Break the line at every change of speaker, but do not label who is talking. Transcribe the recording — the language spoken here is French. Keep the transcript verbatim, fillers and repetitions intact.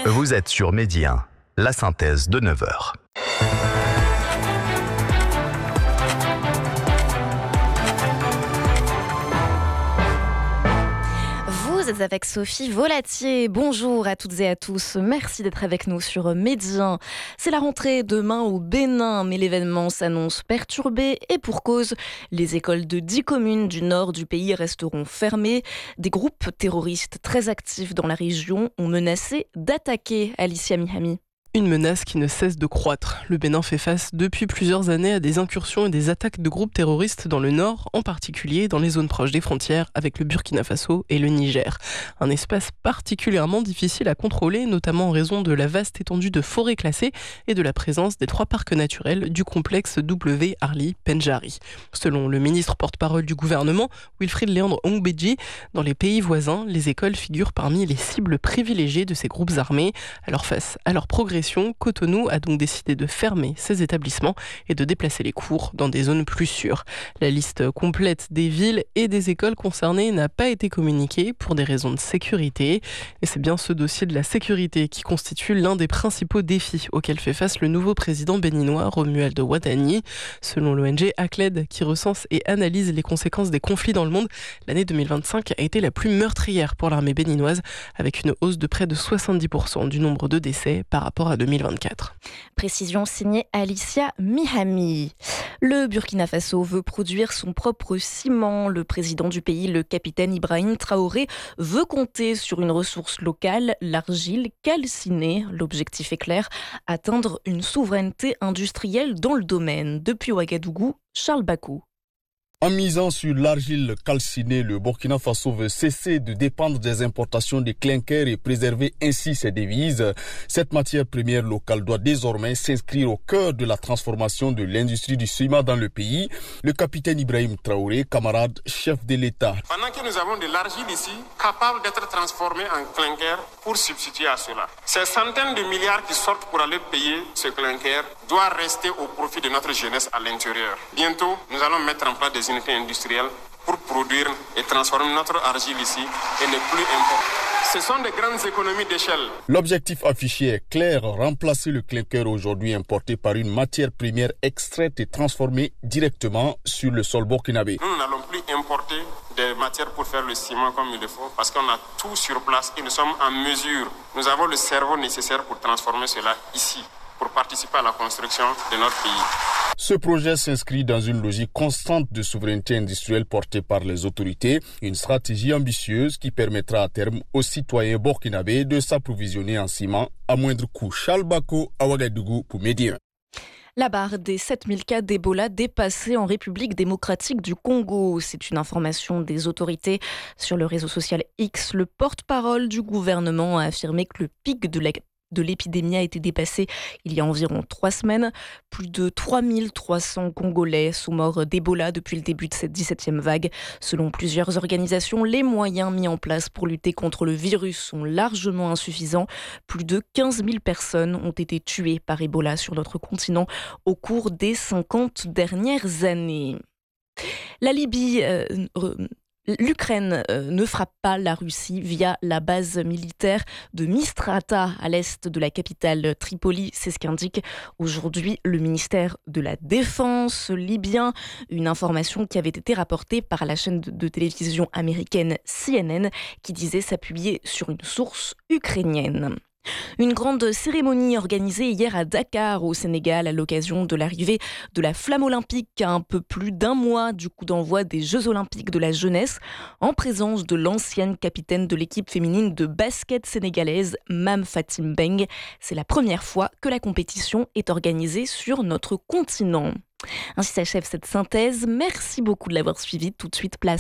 Vous êtes sur Midi un, la synthèse de neuf heures.
Vous êtes avec Sophie Volatier. Bonjour à toutes et à tous. Merci d'être avec nous sur Midi un. C'est la rentrée demain au Bénin, mais l'événement s'annonce perturbé et pour cause. Les écoles de dix communes du nord du pays resteront fermées. Des groupes terroristes très actifs dans la région ont menacé d'attaquer Alicia Mihami.
Une menace qui ne cesse de croître. Le Bénin fait face depuis plusieurs années à des incursions et des attaques de groupes terroristes dans le nord, en particulier dans les zones proches des frontières avec le Burkina Faso et le Niger. Un espace particulièrement difficile à contrôler, notamment en raison de la vaste étendue de forêts classées et de la présence des trois parcs naturels du complexe W Arli Pendjari. Selon le ministre porte-parole du gouvernement, Wilfried Léandre Ongbeji, dans les pays voisins, les écoles figurent parmi les cibles privilégiées de ces groupes armés. Alors face à leur progression, Cotonou a donc décidé de fermer ses établissements et de déplacer les cours dans des zones plus sûres. La liste complète des villes et des écoles concernées n'a pas été communiquée pour des raisons de sécurité. Et c'est bien ce dossier de la sécurité qui constitue l'un des principaux défis auxquels fait face le nouveau président béninois Romuald Wadani. Selon l'O N G A C L E D, qui recense et analyse les conséquences des conflits dans le monde, l'année deux mille vingt-cinq a été la plus meurtrière pour l'armée béninoise, avec une hausse de près de soixante-dix pour cent du nombre de décès par rapport à deux mille vingt-quatre.
Précision signée Alicia Mihami. Le Burkina Faso veut produire son propre ciment. Le président du pays, le capitaine Ibrahim Traoré, veut compter sur une ressource locale, l'argile calcinée. L'objectif est clair, atteindre une souveraineté industrielle dans le domaine. Depuis Ouagadougou, Charles Bakou.
En misant sur l'argile calcinée, le Burkina Faso veut cesser de dépendre des importations de clinker et préserver ainsi ses devises. Cette matière première locale doit désormais s'inscrire au cœur de la transformation de l'industrie du ciment dans le pays. Le capitaine Ibrahim Traoré, camarade chef de l'État.
Pendant que nous avons de l'argile ici, capable d'être transformée en clinker pour substituer à cela. Ces centaines de milliards qui sortent pour aller payer ce clinker doivent rester au profit de notre jeunesse à l'intérieur. Bientôt, nous allons mettre en place des unités industrielles pour produire et transformer notre argile ici et ne plus importer. Ce sont des grandes économies d'échelle.
L'objectif affiché est clair, remplacer le clinker aujourd'hui importé par une matière première extraite et transformée directement sur le sol burkinabé.
Nous n'allons plus importer des matières pour faire le ciment comme il le faut parce qu'on a tout sur place et nous sommes en mesure. Nous avons le cerveau nécessaire pour transformer cela ici, pour participer à la construction de notre pays.
Ce projet s'inscrit dans une logique constante de souveraineté industrielle portée par les autorités, une stratégie ambitieuse qui permettra à terme aux citoyens burkinabés de s'approvisionner en ciment à moindre coût. Charles Bako, à Ouagadougou pour Midi un.
La barre des sept mille cas d'Ebola dépassée en République démocratique du Congo. C'est une information des autorités sur le réseau social X. Le porte-parole du gouvernement a affirmé que le pic de la de l'épidémie a été dépassé il y a environ trois semaines. Plus de trois mille trois cents Congolais sont morts d'Ebola depuis le début de cette dix-septième vague. Selon plusieurs organisations, les moyens mis en place pour lutter contre le virus sont largement insuffisants. Plus de quinze mille personnes ont été tuées par Ebola sur notre continent au cours des cinquante dernières années. La Libye... Euh, L'Ukraine ne frappe pas la Russie via la base militaire de Mistrata à l'est de la capitale Tripoli. C'est ce qu'indique aujourd'hui le ministère de la Défense libyen. Une information qui avait été rapportée par la chaîne de télévision américaine C N N qui disait s'appuyer sur une source ukrainienne. Une grande cérémonie organisée hier à Dakar, au Sénégal, à l'occasion de l'arrivée de la flamme olympique à un peu plus d'un mois du coup d'envoi des Jeux olympiques de la jeunesse, en présence de l'ancienne capitaine de l'équipe féminine de basket sénégalaise, Mame Fatim Beng. C'est la première fois que la compétition est organisée sur notre continent. Ainsi s'achève cette synthèse. Merci beaucoup de l'avoir suivi. Tout de suite, place